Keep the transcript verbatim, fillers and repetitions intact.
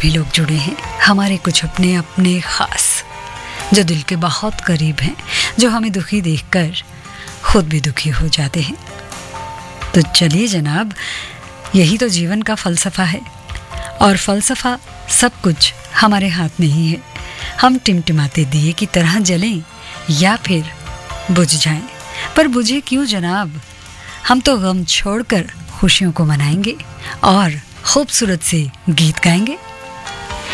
भी लोग जुड़े हैं, हमारे कुछ अपने अपने खास, जो दिल के बहुत करीब हैं, जो हमें दुखी देखकर खुद भी दुखी हो जाते हैं। तो चलिए जनाब, यही तो जीवन का फ़लसफ़ा है, और फ़लसफ़ा सब कुछ हमारे हाथ में ही है। हम टिमटिमाते दिए की तरह जलें या फिर बुझ जाएं, पर बुझे क्यों जनाब, हम तो गम छोड़कर खुशियों को मनाएंगे और खूबसूरत से गीत गाएंगे।